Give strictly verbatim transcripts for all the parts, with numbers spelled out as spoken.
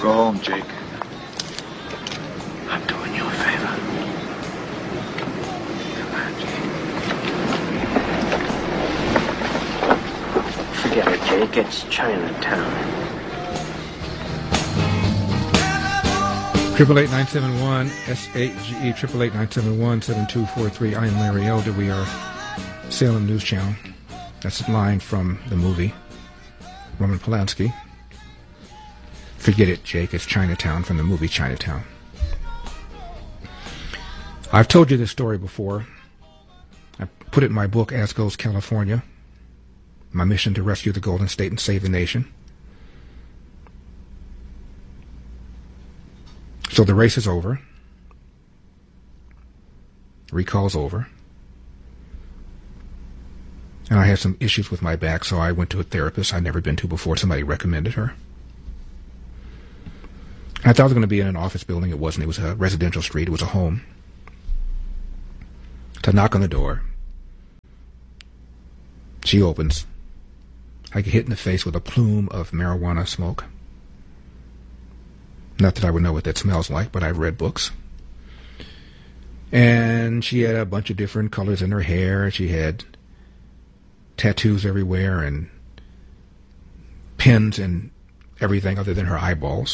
Go home, Jake. I'm doing you a favor. Come on, Jake. Forget it, Jake. It's Chinatown. Triple eight nine seven one S eight G E triple eight nine seven one seven two four three. I am Larry Elder. We are Salem News Channel. That's a line from the movie Roman Polanski. Forget it, Jake. It's Chinatown from the movie Chinatown. I've told you this story before. I put it in my book, As Goes California. My mission to rescue the Golden State and save the nation. So the race is over. Recall's over. And I had some issues with my back, so I went to a therapist I'd never been to before. Somebody recommended her. I thought I was going to be in an office building. It wasn't. It was a residential street. It was a home. So I knock on the door. She opens. I get hit in the face with a plume of marijuana smoke. Not that I would know what that smells like, but I've read books. And she had a bunch of different colors in her hair. She had tattoos everywhere and pins and everything other than her eyeballs.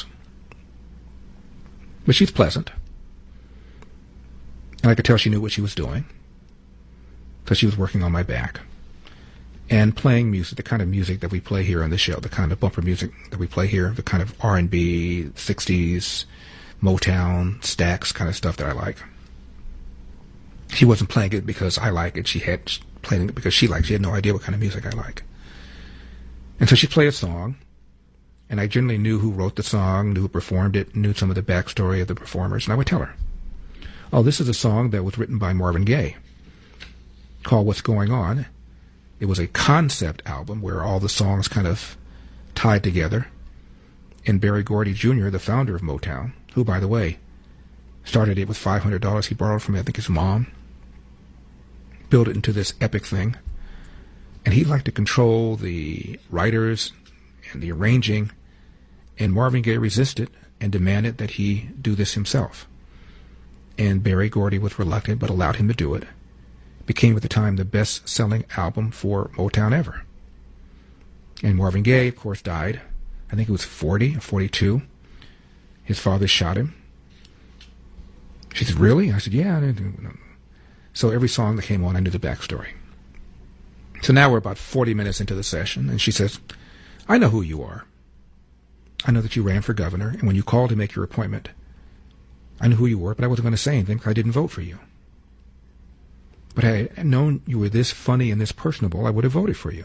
But she's pleasant. And I could tell she knew what she was doing, because she was working on my back and playing music, the kind of music that we play here on the show, the kind of bumper music that we play here, the kind of R and B, sixties, Motown, Stax kind of stuff that I like. She wasn't playing it because I like it. She had playing it because she liked it. She had no idea what kind of music I like. And so she played a song, and I generally knew who wrote the song, knew who performed it, knew some of the backstory of the performers, and I would tell her, oh, this is a song that was written by Marvin Gaye called What's Going On. It was a concept album where all the songs kind of tied together. And Berry Gordy Junior, the founder of Motown, who, by the way, started it with five hundred dollars he borrowed from, I think, his mom, built it into this epic thing. And he liked to control the writers and the arranging, and Marvin Gaye resisted and demanded that he do this himself. And Berry Gordy was reluctant, but allowed him to do it. Became at the time the best-selling album for Motown ever. And Marvin Gaye, of course, died. I think he was forty or forty-two. His father shot him. She said, really? I said, yeah. So every song that came on, I knew the backstory. So now we're about forty minutes into the session, and she says, I know who you are. I know that you ran for governor, and when you called to make your appointment, I knew who you were, but I wasn't going to say anything because I didn't vote for you. But had I known you were this funny and this personable, I would have voted for you.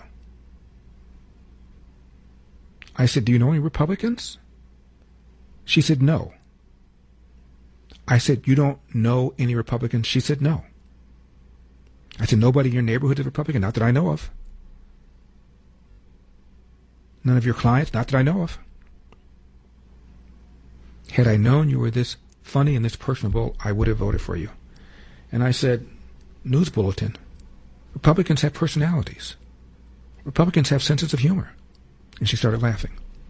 I said, do you know any Republicans? She said, no. I said, you don't know any Republicans? She said, no. I said, nobody in your neighborhood is Republican? Not that I know of. None of your clients? Not that I know of. Had I known you were this funny and this personable, I would have voted for you. And I said, news bulletin. Republicans have personalities. Republicans have senses of humor. And she started laughing.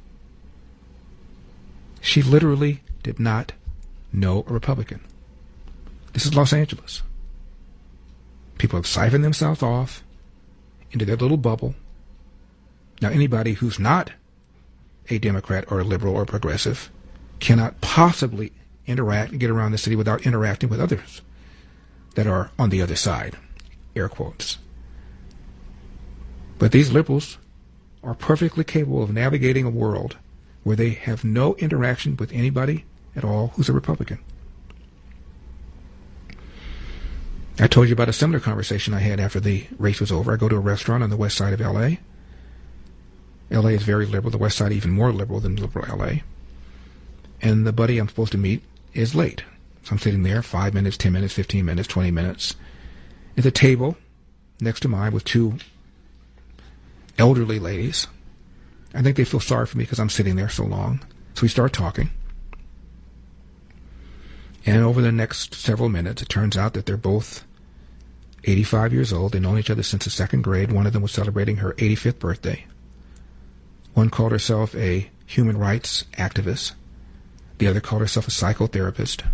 She literally did not know a Republican. This is Los Angeles. People have siphoned themselves off into their little bubble. Now, anybody who's not a Democrat or a liberal or a progressive cannot possibly interact and get around the city without interacting with others that are on the other side, air quotes. But these liberals are perfectly capable of navigating a world where they have no interaction with anybody at all who's a Republican. I told you about a similar conversation I had after the race was over. I go to a restaurant on the west side of L A. L A is very liberal, the west side even more liberal than liberal L A. And the buddy I'm supposed to meet is late. So I'm sitting there, five minutes, ten minutes, fifteen minutes, twenty minutes, at the table next to mine with two elderly ladies. I think they feel sorry for me because I'm sitting there so long. So we start talking. And over the next several minutes, it turns out that they're both eighty-five years old. They've known each other since the second grade. One of them was celebrating her eighty-fifth birthday. One called herself a human rights activist. The other called herself a psychotherapist.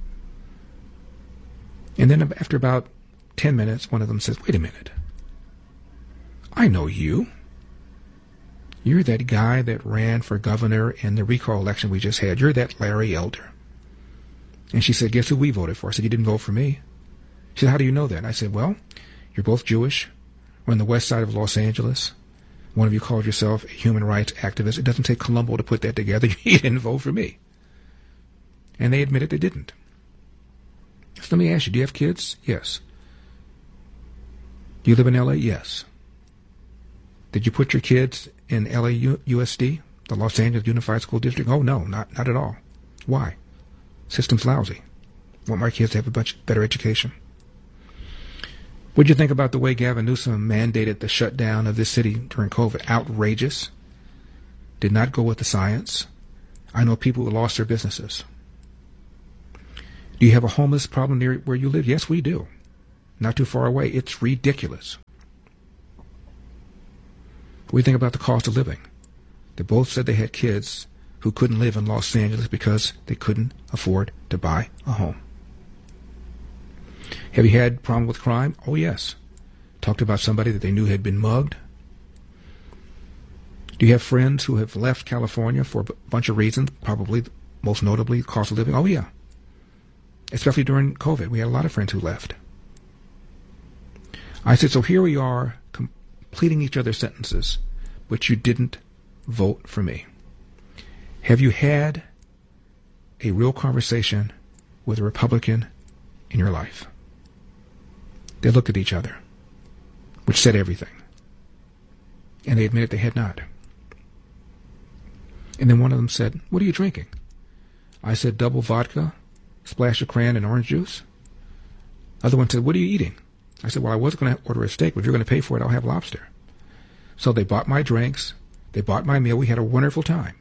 And then after about ten minutes, one of them says, wait a minute. I know you. You're that guy that ran for governor in the recall election we just had. You're that Larry Elder. And she said, guess who we voted for? I said, you didn't vote for me. She said, how do you know that? And I said, well, you're both Jewish. We're on the west side of Los Angeles. One of you called yourself a human rights activist. It doesn't take Columbo to put that together. You didn't vote for me. And they admitted they didn't. So let me ask you, do you have kids? Yes. Do you live in L A? Yes. Did you put your kids in L A U S D, the Los Angeles Unified School District? Oh, no, not, not at all. Why? System's lousy. Want my kids to have a much better education. What do you think about the way Gavin Newsom mandated the shutdown of this city during COVID? Outrageous. Did not go with the science. I know people who lost their businesses. Do you have a homeless problem near where you live? Yes, we do. Not too far away. It's ridiculous. What do you think about the cost of living? They both said they had kids who couldn't live in Los Angeles because they couldn't afford to buy a home. Have you had a problem with crime? Oh, yes. Talked about somebody that they knew had been mugged. Do you have friends who have left California for a bunch of reasons? Probably, most notably, cost of living. Oh, yeah. Especially during COVID. We had a lot of friends who left. I said, so here we are completing each other's sentences, but you didn't vote for me. Have you had a real conversation with a Republican in your life? They looked at each other, which said everything. And they admitted they had not. And then one of them said, what are you drinking? I said, double vodka, splash of cran, and orange juice. Other one said, what are you eating? I said, well, I was going to order a steak, but if you're going to pay for it, I'll have lobster. So they bought my drinks. They bought my meal. We had a wonderful time.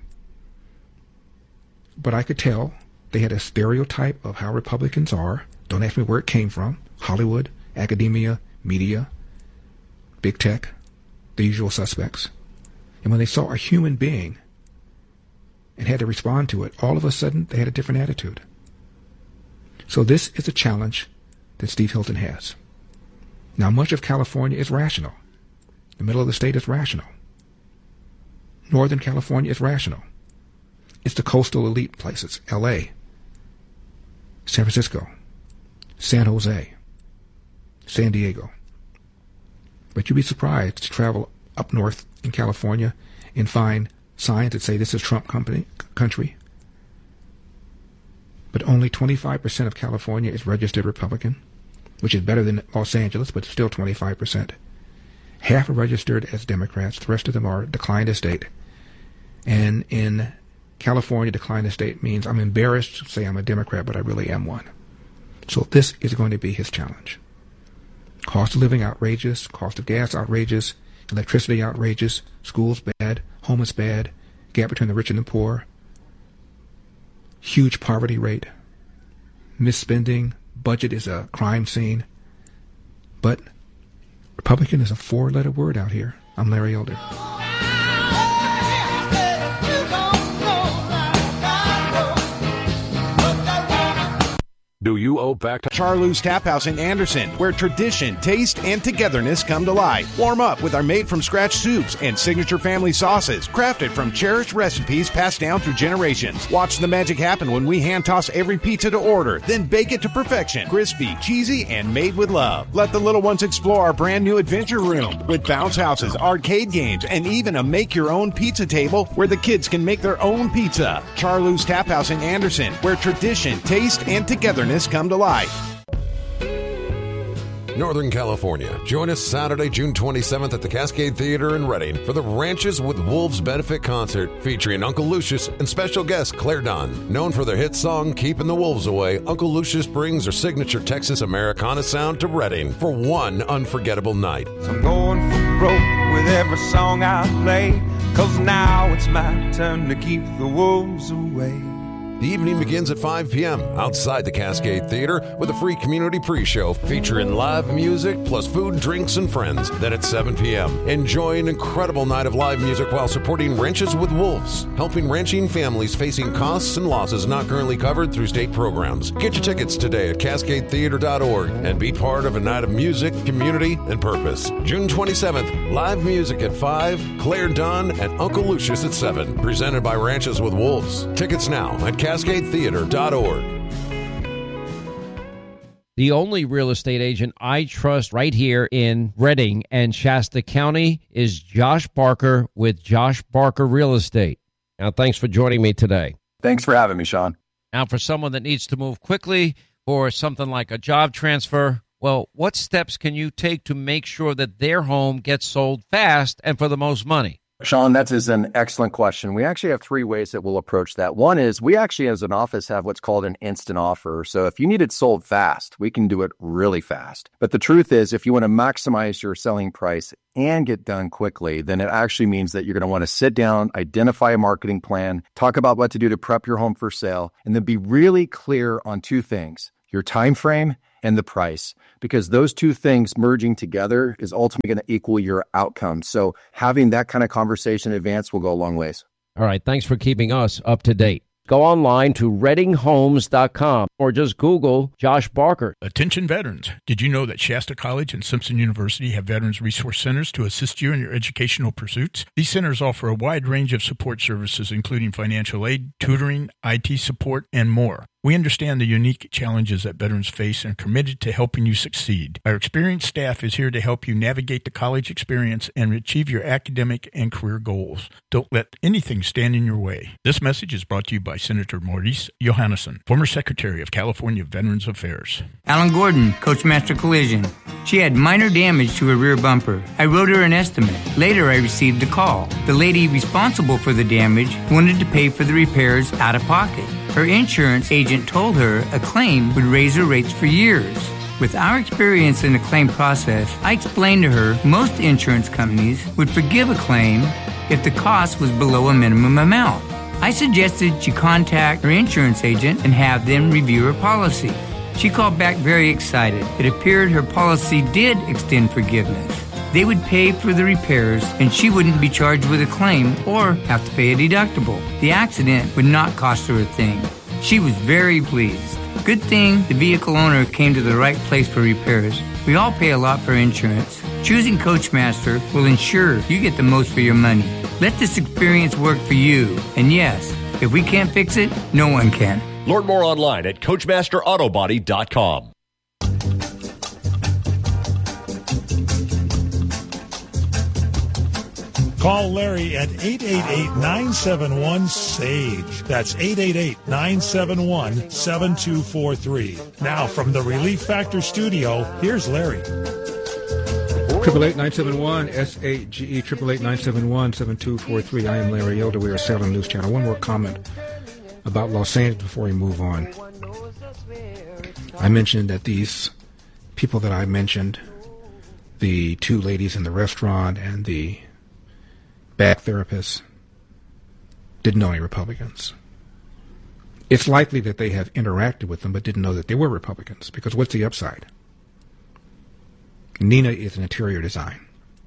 But I could tell they had a stereotype of how Republicans are. Don't ask me where it came from. Hollywood, academia, media, big tech, the usual suspects. And when they saw a human being and had to respond to it, all of a sudden they had a different attitude. So this is a challenge that Steve Hilton has. Now, much of California is rational. The middle of the state is rational. Northern California is rational. It's the coastal elite places, L A, San Francisco, San Jose, San Diego. But you'd be surprised to travel up north in California and find signs that say this is Trump company, country. But only twenty-five percent of California is registered Republican, which is better than Los Angeles, but still twenty-five percent. Half are registered as Democrats. The rest of them are declined as state. And in California, declined as state means I'm embarrassed to say I'm a Democrat, but I really am one. So this is going to be his challenge. Cost of living outrageous, cost of gas outrageous, electricity outrageous, schools bad, homeless bad, gap between the rich and the poor, huge poverty rate, misspending, budget is a crime scene. But Republican is a four-letter word out here. I'm Larry Elder. Do you owe back to Charlou's Tap House in Anderson, where tradition, taste, and togetherness come to life. Warm up with our made-from-scratch soups and signature family sauces, crafted from cherished recipes passed down through generations. Watch the magic happen when we hand-toss every pizza to order, then bake it to perfection. Crispy, cheesy, and made with love. Let the little ones explore our brand-new adventure room with bounce houses, arcade games, and even a make-your-own pizza table where the kids can make their own pizza. Charlou's Tap House in Anderson, where tradition, taste, and togetherness come to life. Northern California. Join us Saturday, June twenty-seventh at the Cascade Theater in Redding for the Ranches with Wolves benefit concert featuring Uncle Lucius and special guest Claire Dunn. Known for their hit song Keeping the Wolves Away, Uncle Lucius brings their signature Texas Americana sound to Redding for one unforgettable night. So I'm going for broke with every song I play, 'cause now it's my turn to keep the wolves away. The evening begins at five p.m. outside the Cascade Theater with a free community pre-show featuring live music plus food, drinks, and friends. Then at seven p.m., enjoy an incredible night of live music while supporting Ranches with Wolves, helping ranching families facing costs and losses not currently covered through state programs. Get your tickets today at cascade theater dot org and be part of a night of music, community, and purpose. June twenty-seventh, live music at five, Claire Dunn and Uncle Lucius at seven, presented by Ranches with Wolves. Tickets now at cascade theater dot org. The only real estate agent I trust right here in Redding and Shasta County is Josh Barker with Josh Barker Real Estate. Now, thanks for joining me today. Thanks for having me, Sean. Now, for someone that needs to move quickly for something like a job transfer, well, what steps can you take to make sure that their home gets sold fast and for the most money? Sean, that is an excellent question. We actually have three ways that we'll approach that. One is we actually, as an office, have what's called an instant offer. So if you need it sold fast, we can do it really fast. But the truth is, if you want to maximize your selling price and get done quickly, then it actually means that you're going to want to sit down, identify a marketing plan, talk about what to do to prep your home for sale, and then be really clear on two things: your time frame and the price, because those two things merging together is ultimately going to equal your outcome. So having that kind of conversation in advance will go a long ways. All right. Thanks for keeping us up to date. Go online to redding homes dot com or just Google Josh Barker. Attention veterans. Did you know that Shasta College and Simpson University have Veterans Resource Centers to assist you in your educational pursuits? These centers offer a wide range of support services, including financial aid, tutoring, I T support, and more. We understand the unique challenges that veterans face and are committed to helping you succeed. Our experienced staff is here to help you navigate the college experience and achieve your academic and career goals. Don't let anything stand in your way. This message is brought to you by Senator Maurice Johannesson, former Secretary of California Veterans Affairs. Alan Gordon, Coachmaster Collision. She had minor damage to her rear bumper. I wrote her an estimate. Later, I received a call. The lady responsible for the damage wanted to pay for the repairs out of pocket. Her insurance agent told her a claim would raise her rates for years. With our experience in the claim process, I explained to her most insurance companies would forgive a claim if the cost was below a minimum amount. I suggested she contact her insurance agent and have them review her policy. She called back very excited. It appeared her policy did extend forgiveness. They would pay for the repairs, and she wouldn't be charged with a claim or have to pay a deductible. The accident would not cost her a thing. She was very pleased. Good thing the vehicle owner came to the right place for repairs. We all pay a lot for insurance. Choosing Coachmaster will ensure you get the most for your money. Let this experience work for you. And yes, if we can't fix it, no one can. Learn more online at coachmaster auto body dot com. Call Larry at eight eight eight, nine seven one, S A G E. That's eight eight eight, nine seven one, seven two four three. Now from the Relief Factor studio, here's Larry. Triple eight nine seven one S A G E, triple eight nine seven one seven two four three. I am Larry Elder. We are Salem News Channel. One more comment about Los Angeles before we move on. I mentioned that these people that I mentioned, the two ladies in the restaurant and the back therapists, didn't know any Republicans. It's likely that they have interacted with them but didn't know that they were Republicans, because what's the upside? Nina is an interior design.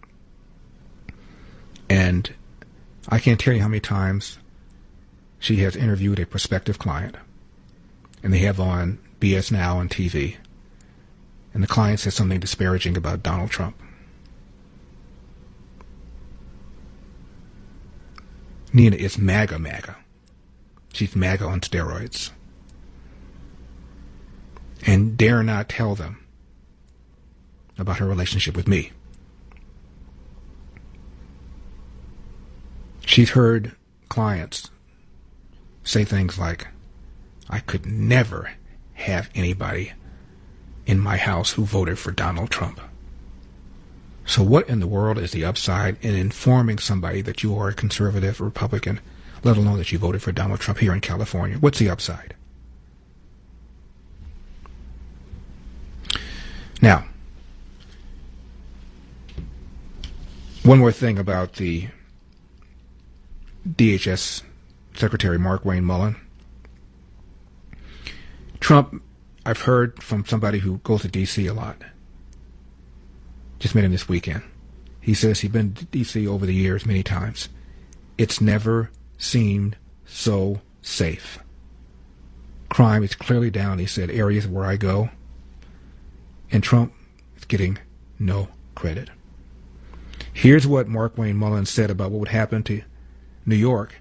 And I can't tell you how many times she has interviewed a prospective client, and they have on B S Now on T V, and the client says something disparaging about Donald Trump. Nina is MAGA MAGA. She's MAGA on steroids. And dare not tell them about her relationship with me. She's heard clients say things like, I could never have anybody in my house who voted for Donald Trump. So what in the world is the upside in informing somebody that you are a conservative or Republican, let alone that you voted for Donald Trump here in California? What's the upside? Now, one more thing about the D H S Secretary Mark Wayne Mullen. Trump, I've heard from somebody who goes to D C a lot. Just met him this weekend. He says he's been to D C over the years many times. It's never seemed so safe. Crime is clearly down, he said, areas where I go. And Trump is getting no credit. Here's what Markwayne Mullins said about what would happen to New York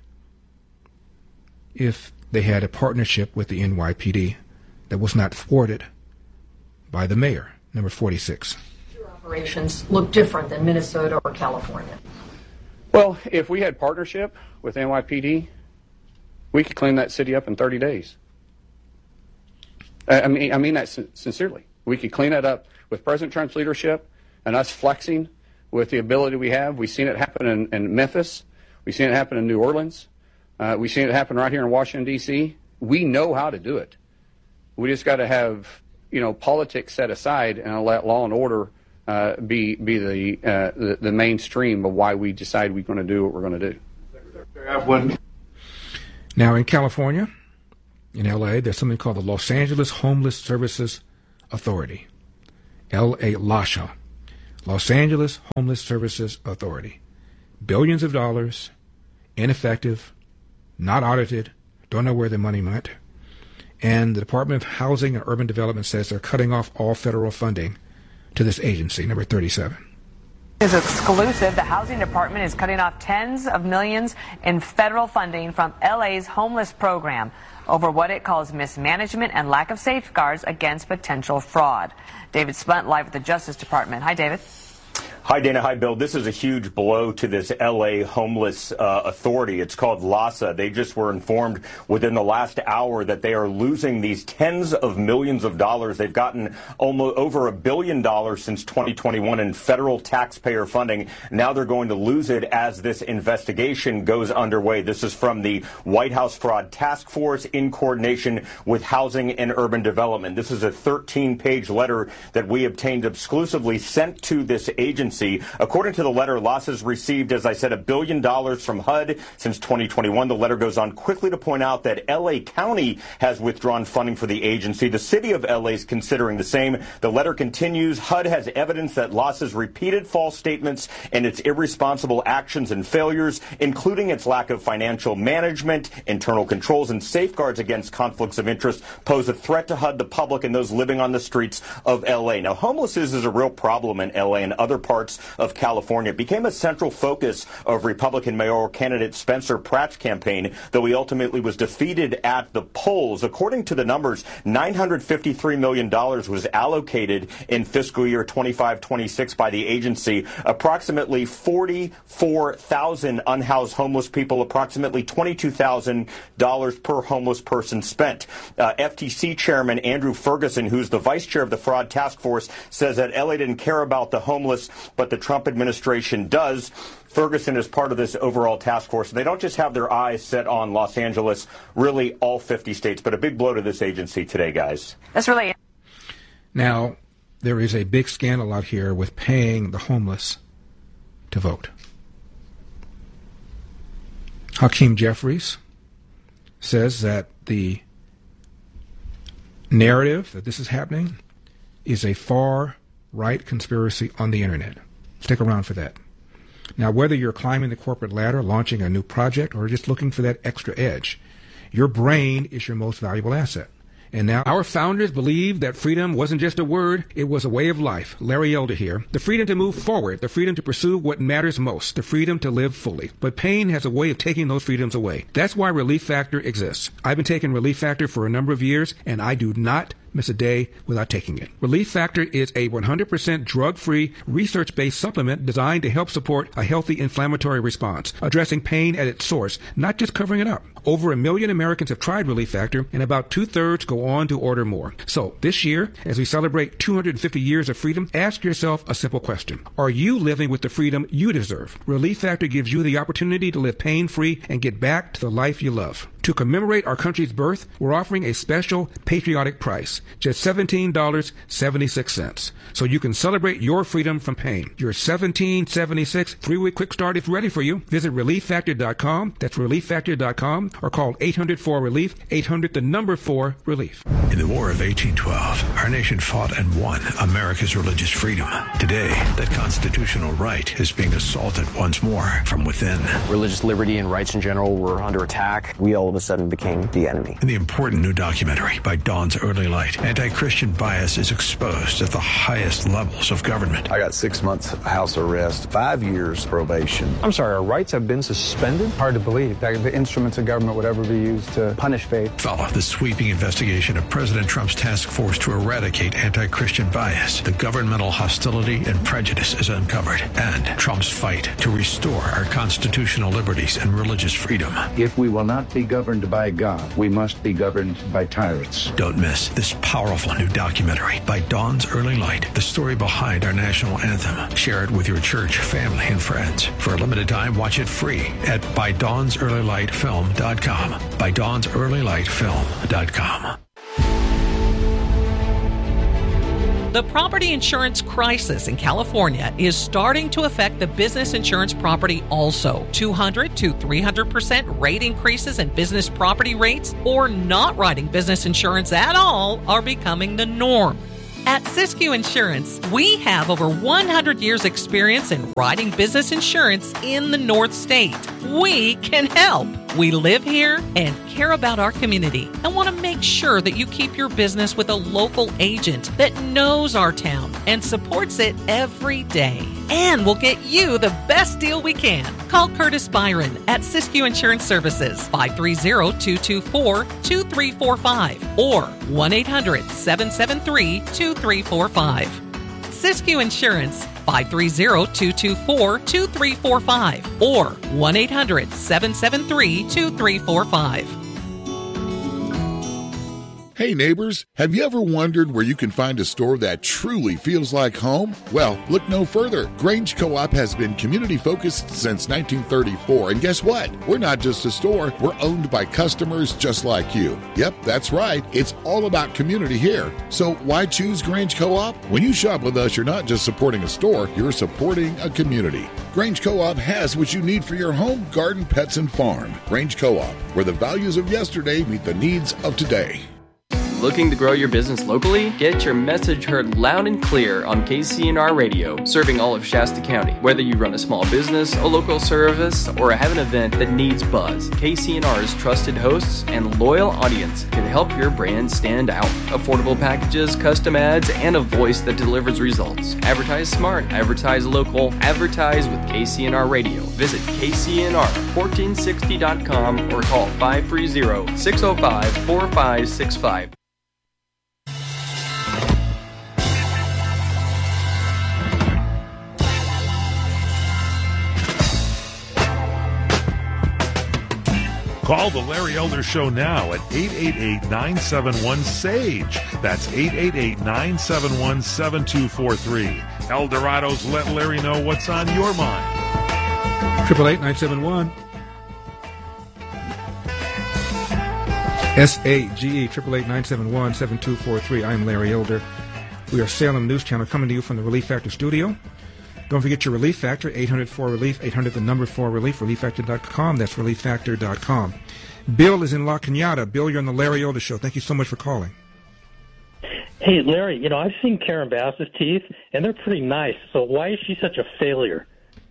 if they had a partnership with the N Y P D that was not thwarted by the mayor. Number forty-six. Your operations look different than Minnesota or California. Well, if we had partnership with N Y P D, we could clean that city up in thirty days. I mean, I mean that sincerely. We could clean it up with President Trump's leadership and us flexing with the ability we have. We've seen it happen in, in Memphis. We've seen it happen in New Orleans. Uh, we've seen it happen right here in Washington, D C. We know how to do it. We just got to have, you know, politics set aside and let law and order uh, be be the, uh, the the mainstream of why we decide we're going to do what we're going to do. I have one. Now in California, in L A, there's something called the Los Angeles Homeless Services Authority, L A LAHSA, Los Angeles Homeless Services Authority. Billions of dollars, ineffective, not audited, don't know where the money went. And the Department of Housing and Urban Development says they're cutting off all federal funding to this agency, number thirty-seven. Is exclusive. The Housing Department is cutting off tens of millions in federal funding from L A's homeless program over what it calls mismanagement and lack of safeguards against potential fraud. David Spunt live at the Justice Department. Hi, David. Hi, Dana. Hi, Bill. This is a huge blow to this L A homeless uh, authority. It's called LAHSA. They just were informed within the last hour that they are losing these tens of millions of dollars. They've gotten almost over a billion dollars since twenty twenty-one in federal taxpayer funding. Now they're going to lose it as this investigation goes underway. This is from the White House Fraud Task Force in coordination with Housing and Urban Development. This is a thirteen-page letter that we obtained exclusively sent to this agency. According to the letter, LAHSA's received, as I said, a billion dollars from H U D since twenty twenty-one. The letter goes on quickly to point out that L A County has withdrawn funding for the agency. The city of L A is considering the same. The letter continues. H U D has evidence that LAHSA's repeated false statements and its irresponsible actions and failures, including its lack of financial management, internal controls, and safeguards against conflicts of interest, pose a threat to H U D, the public, and those living on the streets of L A. Now, homelessness is a real problem in L A and other parts of California. It became a central focus of Republican mayoral candidate Spencer Pratt's campaign, though he ultimately was defeated at the polls. According to the numbers, nine hundred fifty-three million dollars was allocated in fiscal year twenty-five twenty-six by the agency. Approximately forty-four thousand unhoused homeless people, approximately twenty-two thousand dollars per homeless person spent. Uh, F T C Chairman Andrew Ferguson, who's the vice chair of the Fraud Task Force, says that L A didn't care about the homeless, but the Trump administration does. Ferguson is part of this overall task force. They don't just have their eyes set on Los Angeles, really all fifty states, but a big blow to this agency today, guys. That's really... Now, there is a big scandal out here with paying the homeless to vote. Hakeem Jeffries says that the narrative that this is happening is a far-right conspiracy on the internet. Stick around for that. Now, whether you're climbing the corporate ladder, launching a new project, or just looking for that extra edge, your brain is your most valuable asset. And now our founders believed that freedom wasn't just a word, it was a way of life. Larry Elder here. The freedom to move forward, the freedom to pursue what matters most, the freedom to live fully. But pain has a way of taking those freedoms away. That's why Relief Factor exists. I've been taking Relief Factor for a number of years, and I do not miss a day without taking it. Relief Factor is a one hundred percent drug-free, research-based supplement designed to help support a healthy inflammatory response, addressing pain at its source, not just covering it up. Over a million Americans have tried Relief Factor, and about two-thirds go on to order more. So, this year, as we celebrate two hundred fifty years of freedom, ask yourself a simple question. Are you living with the freedom you deserve? Relief Factor gives you the opportunity to live pain-free and get back to the life you love. To commemorate our country's birth, we're offering a special patriotic price, just seventeen dollars and seventy-six cents. So you can celebrate your freedom from pain. Your seventeen dollars and seventy-six cents three-week quick start is ready for you. Visit relief factor dot com. That's relief factor dot com, or call eight hundred four relief, eight hundred the number four relief. In the War of eighteen twelve, our nation fought and won America's religious freedom. Today, that constitutional right is being assaulted once more from within. Religious liberty and rights in general were under attack. We all of a sudden became the enemy. In the important new documentary by Dawn's Early Light, anti-Christian bias is exposed at the highest levels of government. I got six months house arrest, five years probation. I'm sorry, our rights have been suspended? Hard to believe that the instruments of government would ever be used to punish faith. Follow the sweeping investigation of President Trump's task force to eradicate anti-Christian bias. The governmental hostility and prejudice is uncovered, and Trump's fight to restore our constitutional liberties and religious freedom. If we will not be governed by God, we must be governed by tyrants. Don't miss this powerful new documentary by Dawn's Early Light, the story behind our national anthem. Share it with your church, family, and friends. For a limited time, watch it free at by dawns early light film dot com. by dawns early light film dot com. The property insurance crisis in California is starting to affect the business insurance property also. two hundred to three hundred percent rate increases in business property rates or not writing business insurance at all are becoming the norm. At Siskiyou Insurance, we have over one hundred years experience in writing business insurance in the North State. We can help. We live here and care about our community and want to make sure that you keep your business with a local agent that knows our town and supports it every day. And we'll get you the best deal we can. Call Curtis Byron at Siskiyou Insurance Services, five three zero, two two four, two three four five or one eight hundred, seven seven three, two three four five. Siskiyou Insurance, five three zero, two two four, two three four five or one eight hundred, seven seven three, two three four five. Hey neighbors, have you ever wondered where you can find a store that truly feels like home? Well, look no further. Grange Co-op has been community focused since nineteen thirty-four, and guess what? We're not just a store, we're owned by customers just like you. Yep, that's right. It's all about community here. So why choose Grange Co-op? When you shop with us, you're not just supporting a store, you're supporting a community. Grange Co-op has what you need for your home, garden, pets, and farm. Grange Co-op, where the values of yesterday meet the needs of today. Looking to grow your business locally? Get your message heard loud and clear on K C N R Radio, serving all of Shasta County. Whether you run a small business, a local service, or have an event that needs buzz, K C N R's trusted hosts and loyal audience can help your brand stand out. Affordable packages, custom ads, and a voice that delivers results. Advertise smart, advertise local, advertise with K C N R Radio. Visit K C N R fourteen sixty dot com or call five three zero, six zero five, four five six five. Call the Larry Elder Show now at eight eight eight, nine seven one, S A G E. That's eight eight eight, nine seven one, seven two four three. El Dorado's Let Larry Know What's on Your Mind. Triple eight nine seven one S A G E, triple eight nine seven one, seven two four three. I'm Larry Elder. We are Salem News Channel coming to you from the Relief Factor studio. Don't forget your Relief Factor, eight hundred four relief, eight hundred the number four relief, relief factor dot com. That's relief factor dot com. Bill is in La Cañada. Bill, you're on the Larry Elder Show. Thank you so much for calling. Hey, Larry, you know, I've seen Karen Bass's teeth, and they're pretty nice. So why is she such a failure?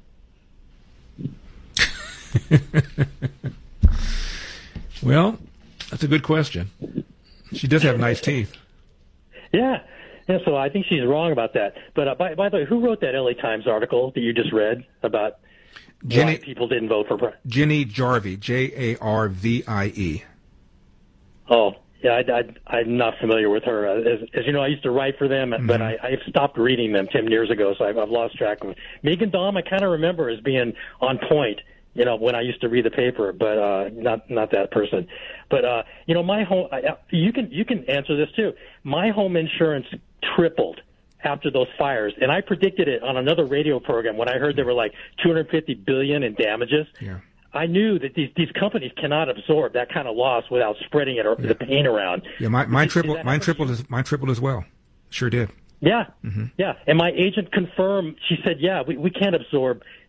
Well, that's a good question. She does have nice teeth. Yeah. Yeah, so I think she's wrong about that. But uh, by, by the way, who wrote that L A Times article that you just read about Jenny, why people didn't vote for president? Jenny Jarvie, J A R V I E. Oh, yeah, I, I, I'm not familiar with her. Uh, as, as you know, I used to write for them, mm-hmm. but I, I've stopped reading them ten years ago, so I've, I've lost track of it. Megan Daum, I kind of remember as being on point, you know, when I used to read the paper, but uh, not not that person. But uh, you know, my home, I, you can you can answer this too. My home insurance tripled after those fires, and I predicted it on another radio program when I heard there were like two hundred fifty billion dollars in damages. Yeah. I knew that these these companies cannot absorb that kind of loss without spreading it or yeah. the pain around. Yeah, my, mine tripled. Mine tripled as mine tripled as well. Sure did. Yeah, mm-hmm. yeah. And my agent confirmed. She said, "Yeah, we we can't absorb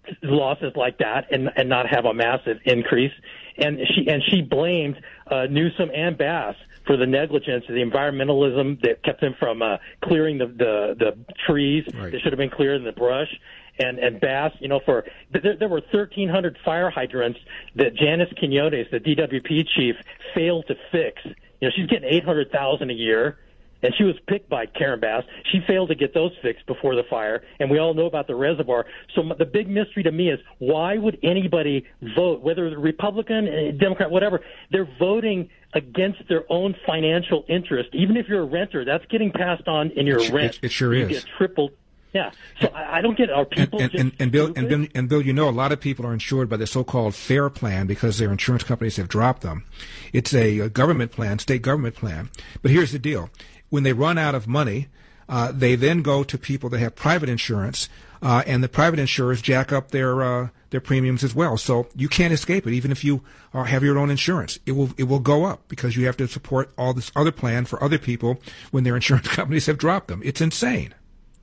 losses like that and and not have a massive increase. And she and she blamed uh, Newsom and Bass for the negligence, the environmentalism that kept them from uh, clearing the, the, the trees Right. that should have been cleared in the brush. And, and Bass, you know, for there, there were thirteen hundred fire hydrants that Janice Quinones, the D W P chief, failed to fix. You know, she's getting eight hundred thousand dollars a year, and she was picked by Karen Bass. She failed to get those fixed before the fire, and we all know about the reservoir. So the big mystery to me is why would anybody vote, whether the Republican, Democrat, whatever, they're voting against their own financial interest. Even if you're a renter, that's getting passed on in your It, rent. it, it sure you is. get tripled. Yeah, so I, I don't get. Are people and, just and, and Bill stupid? and Bill and Bill, you know, a lot of people are insured by the so-called FAIR plan because their insurance companies have dropped them. It's a, a government plan, state government plan. But here's the deal: when they run out of money, uh, they then go to people that have private insurance, uh, and the private insurers jack up their uh, their premiums as well. So you can't escape it, even if you uh, have your own insurance. It will it will go up because you have to support all this other plan for other people when their insurance companies have dropped them. It's insane.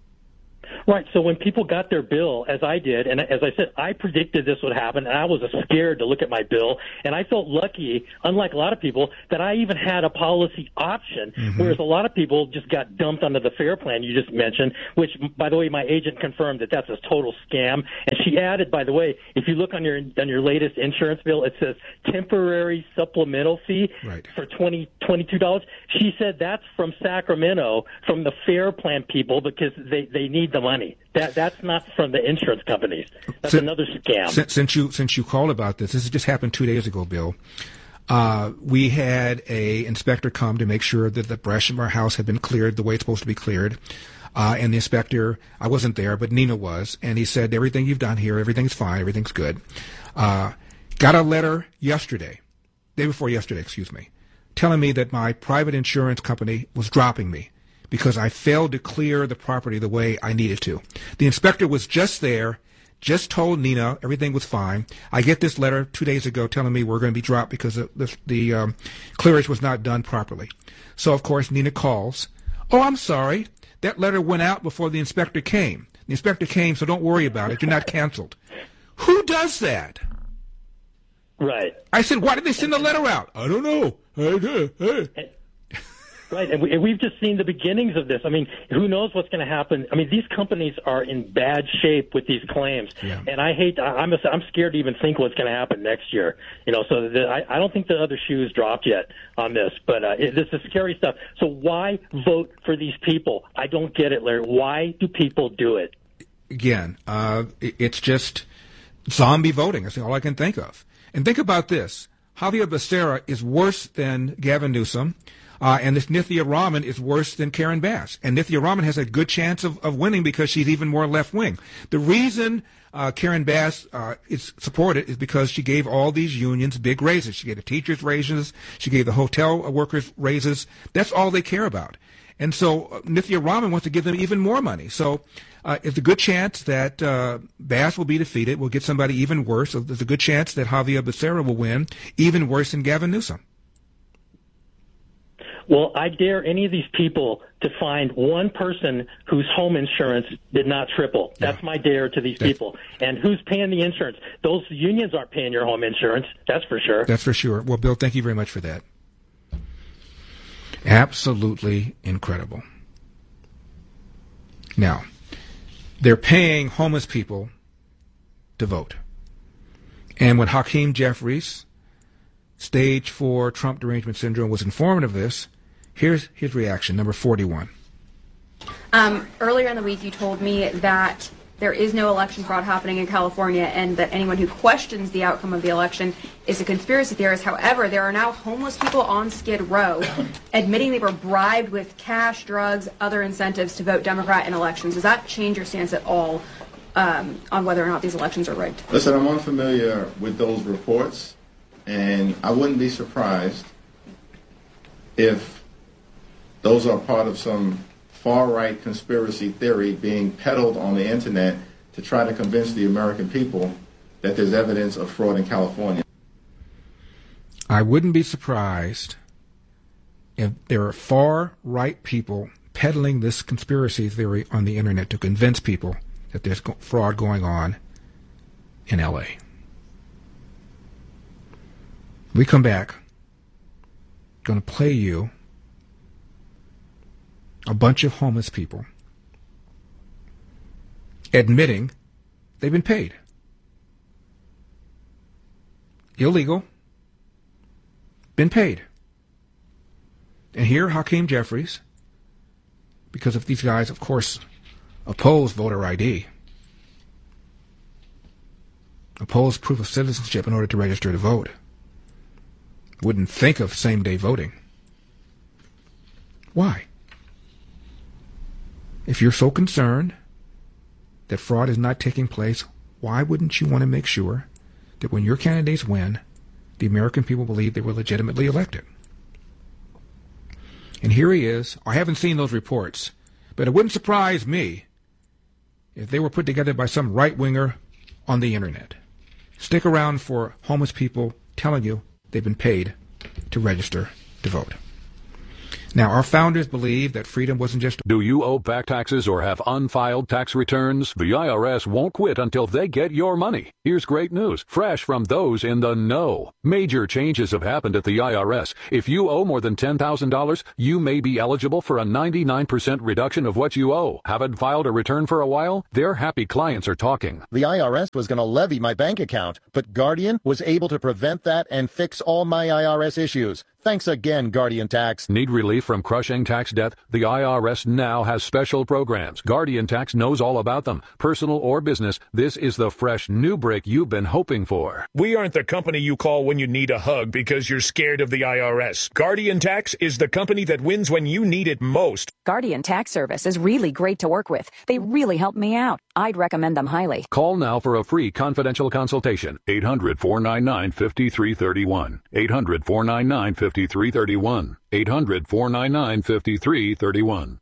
Right. So when people got their bill, as I did, and as I said, I predicted this would happen, and I was scared to look at my bill, and I felt lucky, unlike a lot of people, that I even had a policy option, Mhm. whereas a lot of people just got dumped onto the FAIR plan you just mentioned, which, by the way, my agent confirmed that that's a total scam. And she added, by the way, if you look on your on your latest insurance bill, it says temporary supplemental fee right. for twenty dollars, twenty-two dollars. She said that's from Sacramento, from the FAIR plan people, because they, they need the money. Money. That that's not from the insurance companies. That's Since- another scam. Since, since you since you called about this, this just happened two days ago, Bill. Uh, we had a inspector come to make sure that the brush in our house had been cleared the way it's supposed to be cleared. Uh, and the inspector, I wasn't there, but Nina was, and he said everything you've done here, everything's fine, everything's good. Uh, got a letter yesterday, day before yesterday, excuse me, telling me that my private insurance company was dropping me because I failed to clear the property the way I needed to. The inspector was just there, just told Nina everything was fine. I get this letter two days ago telling me we're going to be dropped because the, the, the um, clearance was not done properly. So, of course, Nina calls. Oh, I'm sorry. That letter went out before the inspector came. The inspector came, so don't worry about it. You're not canceled. Who does that? Right. I said, why did they send the letter out? I don't know. I do. Hey. Right, and, we, and we've just seen the beginnings of this. I mean, who knows what's going to happen? I mean, these companies are in bad shape with these claims, yeah. and I hate. I'm a, I'm scared to even think what's going to happen next year. You know, so the, I, I don't think the other shoe's dropped yet on this, but uh, it, this is scary stuff. So why vote for these people? I don't get it, Larry. Why do people do it? Again, uh, it, it's just zombie voting. That's all I can think of. And think about this: Javier Becerra is worse than Gavin Newsom. Uh, and this Nithya Raman is worse than Karen Bass. And Nithya Raman has a good chance of, of winning because she's even more left-wing. The reason uh, Karen Bass uh, is supported is because she gave all these unions big raises. She gave the teachers raises. She gave the hotel workers raises. That's all they care about. And so uh, Nithya Raman wants to give them even more money. So uh, it's a good chance that uh, Bass will be defeated. We'll get somebody even worse. So there's a good chance that Javier Becerra will win, even worse than Gavin Newsom. Well, I dare any of these people to find one person whose home insurance did not triple. That's yeah. my dare to these That's, people. And who's paying the insurance? Those unions aren't paying your home insurance. That's for sure. That's for sure. Well, Bill, thank you very much for that. Absolutely incredible. Now, they're paying homeless people to vote. And when Hakeem Jeffries, stage four Trump derangement syndrome, was informed of this, here's his reaction, number forty-one. Um, earlier in the week, you told me that there is no election fraud happening in California and that anyone who questions the outcome of the election is a conspiracy theorist. However, there are now homeless people on Skid Row admitting they were bribed with cash, drugs, other incentives to vote Democrat in elections. Does that change your stance at all um, on whether or not these elections are rigged? Listen, I'm unfamiliar with those reports. And I wouldn't be surprised if those are part of some far-right conspiracy theory being peddled on the internet to try to convince the American people that there's evidence of fraud in California. I wouldn't be surprised if there are far-right people peddling this conspiracy theory on the internet to convince people that there's fraud going on in L A. We come back, going to play you a bunch of homeless people admitting they've been paid. Illegal, been paid. And here, Hakeem Jeffries, because if these guys, of course, oppose voter I D, oppose proof of citizenship in order to register to vote, wouldn't think of same-day voting. Why? If you're so concerned that fraud is not taking place, why wouldn't you want to make sure that when your candidates win, the American people believe they were legitimately elected? And here he is. I haven't seen those reports, but it wouldn't surprise me if they were put together by some right-winger on the internet. Stick around for homeless people telling you they've been paid to register to vote. Now, our founders believed that freedom wasn't just... Do you owe back taxes or have unfiled tax returns? The I R S won't quit until they get your money. Here's great news, fresh from those in the know. Major changes have happened at the I R S. If you owe more than ten thousand dollars, you may be eligible for a ninety-nine percent reduction of what you owe. Haven't filed a return for a while? Their happy clients are talking. The I R S was going to levy my bank account, but Guardian was able to prevent that and fix all my I R S issues. Thanks again, Guardian Tax. Need relief from crushing tax debt? The I R S now has special programs. Guardian Tax knows all about them. Personal or business, this is the fresh new break you've been hoping for. We aren't the company you call when you need a hug because you're scared of the I R S. Guardian Tax is the company that wins when you need it most. Guardian Tax Service is really great to work with. They really helped me out. I'd recommend them highly. Call now for a free confidential consultation. eight hundred, four nine nine, five three three one. eight hundred, four nine nine, five three three one. eight hundred, four nine nine, five three three one.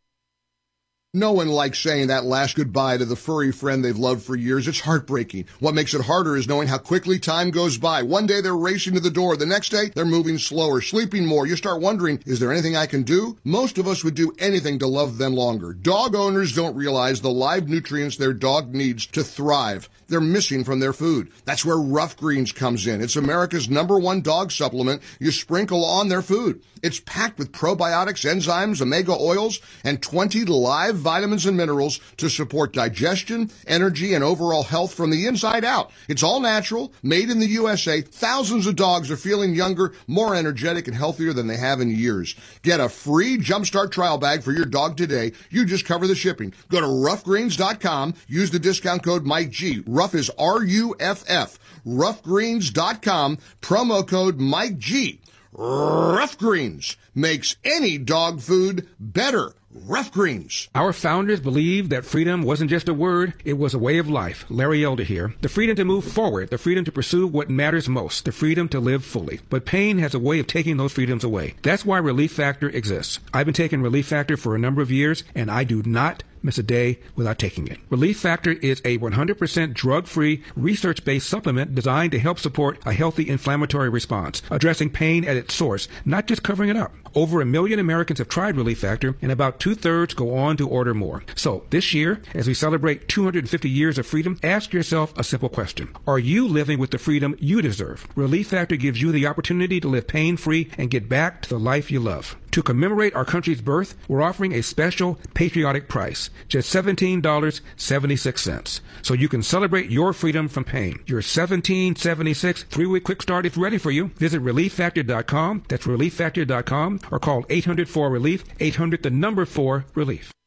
No one likes saying that last goodbye to the furry friend they've loved for years. It's heartbreaking. What makes it harder is knowing how quickly time goes by. One day they're racing to the door. The next day they're moving slower, sleeping more. You start wondering, is there anything I can do? Most of us would do anything to love them longer. Dog owners don't realize the live nutrients their dog needs to thrive. They're missing from their food. That's where Rough Greens comes in. It's America's number one dog supplement you sprinkle on their food. It's packed with probiotics, enzymes, omega oils, and twenty live vitamins and minerals to support digestion, energy, and overall health from the inside out. It's all natural, made in the U S A. Thousands of dogs are feeling younger, more energetic, and healthier than they have in years. Get a free Jumpstart trial bag for your dog today. You just cover the shipping. Go to rough greens dot com. Use the discount code Mike G. Rough is R U F F. rough greens dot com. Promo code Mike G. Rough Greens makes any dog food better. Rough Greens. Our founders believed that freedom wasn't just a word, it was a way of life. Larry Elder here. The freedom to move forward, the freedom to pursue what matters most, the freedom to live fully. But pain has a way of taking those freedoms away. That's why Relief Factor exists. I've been taking Relief Factor for a number of years, and I do not miss a day without taking it. Relief Factor is a one hundred percent drug-free, research-based supplement designed to help support a healthy inflammatory response, addressing pain at its source, not just covering it up. Over a million Americans have tried Relief Factor, and about two-thirds go on to order more. So, this year, as we celebrate two hundred fifty years of freedom, ask yourself a simple question. Are you living with the freedom you deserve? Relief Factor gives you the opportunity to live pain-free and get back to the life you love. To commemorate our country's birth, we're offering a special patriotic price, just seventeen dollars and seventy-six cents. So you can celebrate your freedom from pain. Your seventeen dollars and seventy-six cents three-week quick start is ready for you. Visit relief factor dot com. That's relief factor dot com, or call eight hundred four relief, eight hundred the number four relief.